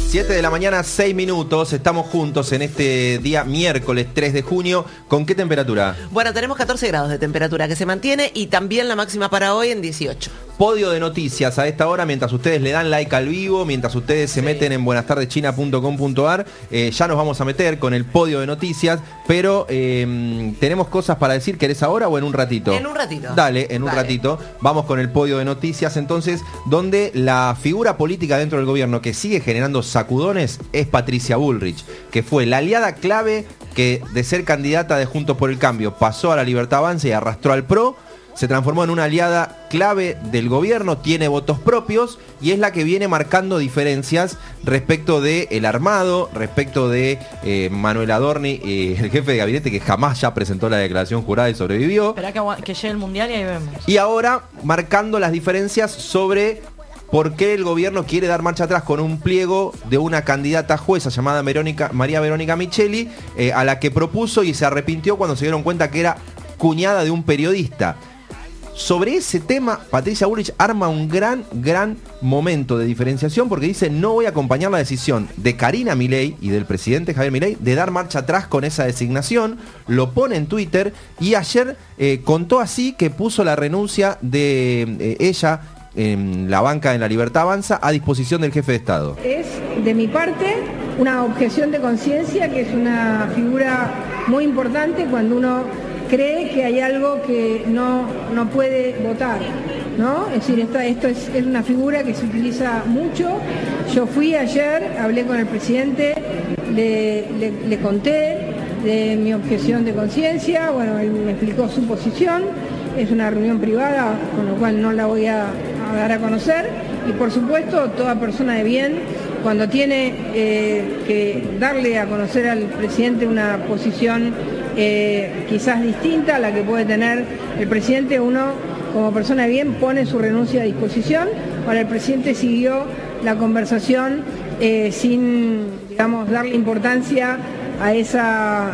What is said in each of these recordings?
7 de la mañana, 6 minutos. Estamos juntos en este día miércoles 3 de junio. ¿Con qué temperatura? Bueno, tenemos 14 grados de temperatura que se mantiene y también la máxima para hoy en 18. Podio de noticias a esta hora, mientras ustedes le dan like al vivo, mientras ustedes se meten en buenastardechina.com.ar, ya nos vamos a meter con el podio de noticias, pero tenemos cosas para decir. ¿Querés ahora o en un ratito? En un ratito. Dale, en un ratito. Vamos con el podio de noticias, entonces, donde la figura política dentro del gobierno que sigue generando sacudones es Patricia Bullrich, que fue la aliada clave que de ser candidata de Juntos por el Cambio pasó a la Libertad Avanza y arrastró al PRO. Se transformó en una aliada clave del gobierno, tiene votos propios y es la que viene marcando diferencias respecto del armado, respecto de Manuel Adorni, el jefe de gabinete que jamás ya presentó la declaración jurada y sobrevivió. Esperá que llegue el mundial y ahí vemos. Y ahora marcando las diferencias sobre por qué el gobierno quiere dar marcha atrás con un pliego de una candidata jueza llamada María Verónica Micheli, a la que propuso y se arrepintió cuando se dieron cuenta que era cuñada de un periodista. Sobre ese tema, Patricia Bullrich arma un gran momento de diferenciación porque dice: no voy a acompañar la decisión de Karina Milei y del presidente Javier Milei de dar marcha atrás con esa designación. Lo pone en Twitter y ayer contó así que puso la renuncia de ella en la banca en la Libertad Avanza a disposición del jefe de Estado. Es, de mi parte, una objeción de conciencia, que es una figura muy importante cuando uno cree que hay algo que no puede votar, ¿no? Es decir, esto es una figura que se utiliza mucho. Yo fui ayer, hablé con el presidente, le conté de mi objeción de conciencia, bueno, él me explicó su posición, es una reunión privada, con lo cual no la voy a dar a conocer, y por supuesto, toda persona de bien, cuando tiene que darle a conocer al presidente una posición quizás distinta a la que puede tener el presidente, uno como persona de bien pone su renuncia a disposición. Ahora el presidente siguió la conversación sin, digamos, darle importancia a esa,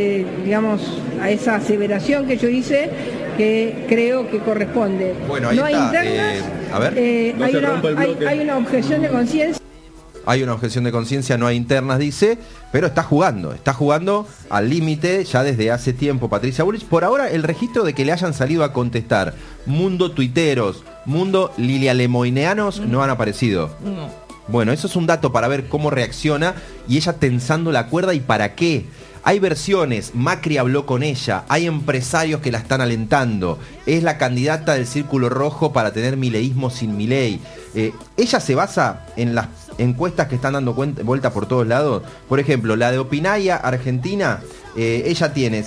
a esa aseveración que yo hice, que creo que corresponde. Bueno, ahí no está. hay internas, A ver. hay una objeción de conciencia. Hay una objeción de conciencia, no hay internas, dice, pero está jugando al límite ya desde hace tiempo Patricia Bullrich. Por ahora, el registro de que le hayan salido a contestar mundo tuiteros, mundo lilialemoineanos, no han aparecido. No. Bueno, eso es un dato para ver cómo reacciona y ella tensando la cuerda y para qué. Hay versiones, Macri habló con ella, hay empresarios que la están alentando, es la candidata del Círculo Rojo para tener mileísmo sin Milei. Ella se basa en las encuestas que están dando vuelta por todos lados. Por ejemplo, la de Opinaya Argentina, ella tiene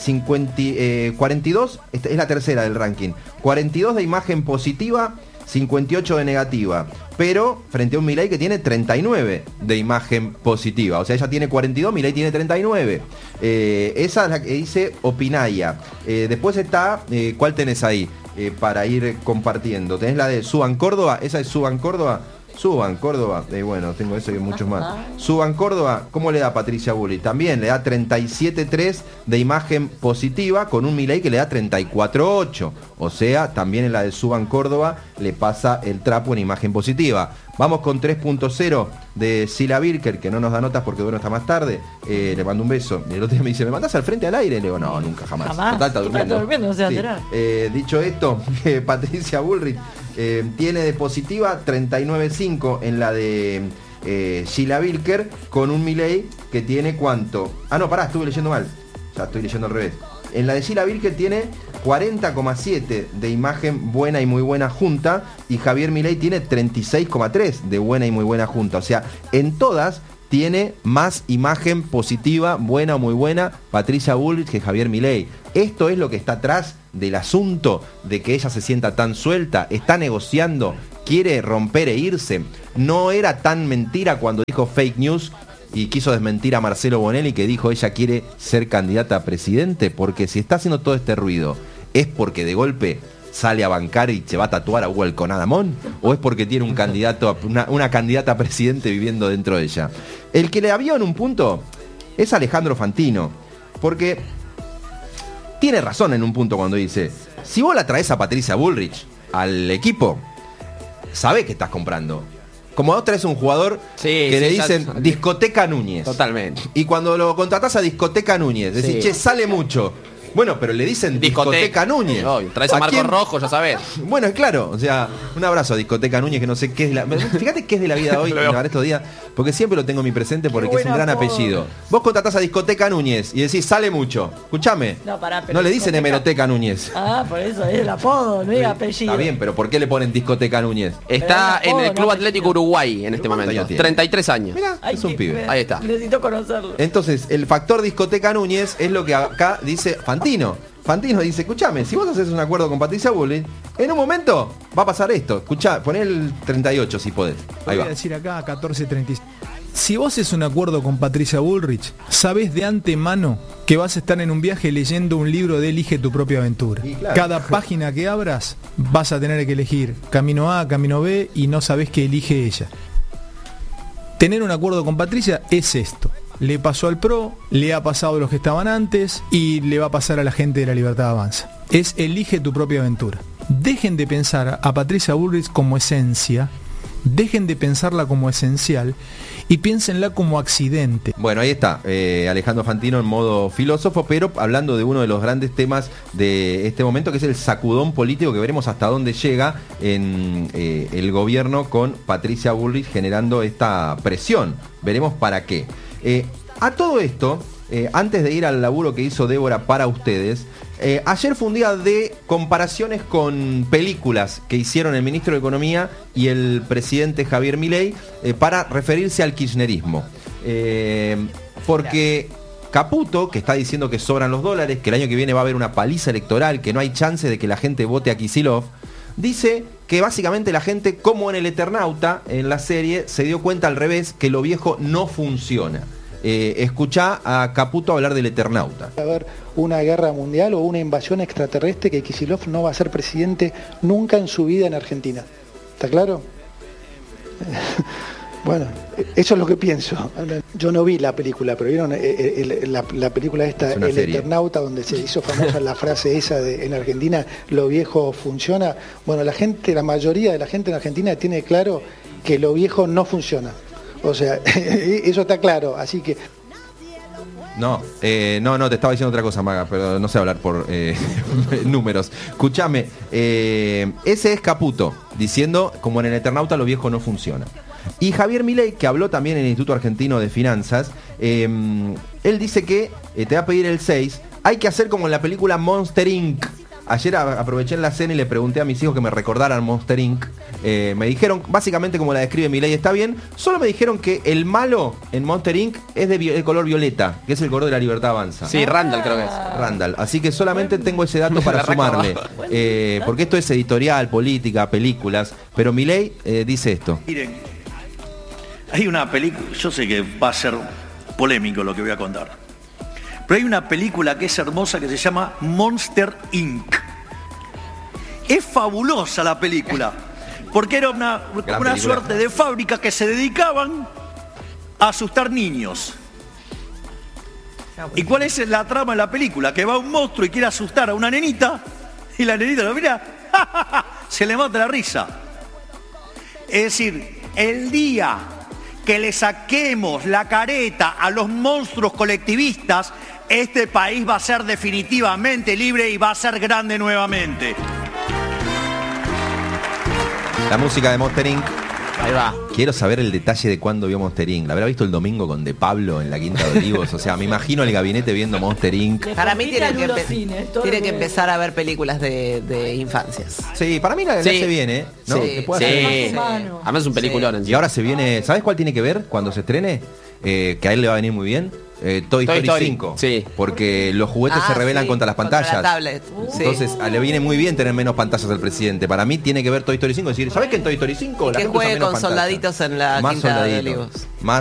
42, es la tercera del ranking, 42 de imagen positiva, 58 de negativa, pero frente a un Milei que tiene 39 de imagen positiva. O sea, ella tiene 42, Milei tiene 39. Esa es la que dice Opinaya. Después está, ¿cuál tenés ahí? Para ir compartiendo. Tenés la de Suban Córdoba, esa es Suban Córdoba. Suban Córdoba, bueno, tengo eso y muchos más. Suban Córdoba, ¿cómo le da Patricia Bullrich? También le da 37.3 de imagen positiva con un Milei que le da 34.8. O sea, también en la de Suban Córdoba le pasa el trapo en imagen positiva. Vamos con 3.0 de Sila Birker, que no nos da notas porque bueno, está más tarde. Le mando un beso. El otro día me dice, ¿me mandás al frente al aire? Le digo, no, nunca, jamás. Jamás. Total, está durmiendo. Está durmiendo, no se va a Sí. enterar. Dicho esto, Patricia Bullrich tiene de positiva 39.5 en la de Sheila Birker, con un Milei que tiene ¿cuánto? Ah, no, pará, estuve leyendo mal. Ya estoy leyendo al revés. En la de Sheila Birker tiene 40,7 de imagen buena y muy buena junta, y Javier Milei tiene 36,3 de buena y muy buena junta. O sea, en todas tiene más imagen positiva, buena o muy buena, Patricia Bullrich que Javier Milei. Esto es lo que está atrás del asunto de que ella se sienta tan suelta, está negociando, quiere romper e irse. No era tan mentira cuando dijo fake news y quiso desmentir a Marcelo Bonelli, que dijo ella quiere ser candidata a presidente, porque si está haciendo todo este ruido, ¿es porque de golpe sale a bancar y se va a tatuar a Hugo Alconadamón? ¿O es porque tiene un candidato, una candidata a presidente viviendo dentro de ella? El que le avió en un punto es Alejandro Fantino, porque tiene razón en un punto cuando dice, si vos la traes a Patricia Bullrich al equipo, sabés que estás comprando. como vos traes un jugador que le dicen Discoteca Núñez. Totalmente. Y cuando lo contratás a Discoteca Núñez, decís, che, sale mucho. Bueno, pero le dicen Discoteca Núñez. Traes a Marcos Rojo, ya sabés. Bueno, claro, o sea, un abrazo a Discoteca Núñez, que no sé qué es fíjate qué es de la vida hoy, estos días, porque siempre lo tengo en mi presente porque es un gran apellido. Vos contratás a Discoteca Núñez y decís, sale mucho. Escuchame. No le dicen Hemeroteca Núñez. Ah, por eso es el apodo, no es apellido. Está bien, pero ¿por qué le ponen Discoteca Núñez? Está en el Club Atlético Uruguay en este momento. 33 años. Mirá, es un pibe. Ahí está. Necesito conocerlo. Entonces, el factor Discoteca Núñez es lo que acá dice Fantino. Fantino dice, escúchame, si vos haces un acuerdo con Patricia Bullrich, en un momento va a pasar esto. Escuchá, poné el 38 si podés. Ahí va. Voy a decir acá 14:36. Si vos haces un acuerdo con Patricia Bullrich, sabés de antemano que vas a estar en un viaje leyendo un libro de Elige tu propia aventura. Claro. Cada página que abras vas a tener que elegir camino A, camino B y no sabés qué elige ella. Tener un acuerdo con Patricia es esto. Le pasó al PRO, le ha pasado a los que estaban antes y le va a pasar a la gente de La Libertad Avanza. Es elige tu propia aventura. Dejen de pensar a Patricia Bullrich como esencia, dejen de pensarla como esencial y piénsenla como accidente. Bueno, ahí está, Alejandro Fantino en modo filósofo, pero hablando de uno de los grandes temas de este momento, que es el sacudón político, que veremos hasta dónde llega en el gobierno con Patricia Bullrich generando esta presión. Veremos para qué. A todo esto, antes de ir al laburo que hizo Débora para ustedes, ayer fue un día de comparaciones con películas que hicieron el ministro de Economía y el presidente Javier Milei para referirse al kirchnerismo. Porque Caputo, que está diciendo que sobran los dólares, que el año que viene va a haber una paliza electoral, que no hay chance de que la gente vote a Kicillof, dice que básicamente la gente, como en El Eternauta, en la serie, se dio cuenta al revés, que lo viejo no funciona. Escuchá a Caputo hablar del Eternauta. Va a haber una guerra mundial o una invasión extraterrestre que Kicillof no va a ser presidente nunca en su vida en Argentina. ¿Está claro? Bueno, eso es lo que pienso. Yo no vi la película, pero vieron la película esta, El serie. Eternauta, donde se hizo famosa la frase esa de en Argentina, lo viejo funciona. Bueno, la mayoría de la gente en Argentina tiene claro que lo viejo no funciona. O sea, eso está claro, así que... No, te estaba diciendo otra cosa, Maga, pero no sé hablar por números. Escúchame, ese es Caputo, diciendo, como en El Eternauta, lo viejo no funciona. Y Javier Milei, que habló también en el Instituto Argentino de Finanzas, él dice que, te va a pedir el 6, hay que hacer como en la película Monster Inc. Ayer aproveché en la cena y le pregunté a mis hijos que me recordaran Monster Inc. Me dijeron, básicamente como la describe Milei, está bien, solo me dijeron que el malo en Monster Inc. es de color violeta, que es el color de La Libertad Avanza. Sí, Randall creo que es. Randall, así que solamente tengo ese dato para sumarle, porque esto es editorial, política, películas, pero Milei dice esto. Miren, hay una película, yo sé que va a ser polémico lo que voy a contar, pero hay una película que es hermosa que se llama Monster Inc. Es fabulosa la película, porque era una suerte de fábrica que se dedicaban a asustar niños. ¿Y cuál es la trama de la película? Que va un monstruo y quiere asustar a una nenita, y la nenita lo mira, se le mata la risa. Es decir, el día que le saquemos la careta a los monstruos colectivistas, este país va a ser definitivamente libre y va a ser grande nuevamente. La música de Monster Inc. Ahí va. Quiero saber el detalle de cuándo vio Monster Inc. La habrá visto el domingo con De Pablo en la Quinta de Olivos. O sea, me imagino el gabinete viendo Monster Inc. Para mí tiene que empezar a ver películas de infancias. Sí, para mí la hace bien, ¿eh? ¿No? Sí, Que pueda hacer- Además es un peliculón. Y ahora se viene, ¿sabes cuál tiene que ver cuando se estrene? Que a él le va a venir muy bien. Toy Story 5. Sí. Porque los juguetes se rebelan contra las pantallas. La tablet. Entonces le viene muy bien tener menos pantallas al presidente. Para mí tiene que ver Toy Story 5. Es decir, ¿sabes que en Toy Story 5 la Que gente usa juegue menos con pantalla? soldaditos en la Más Quinta de soldaditos. Olivos. Más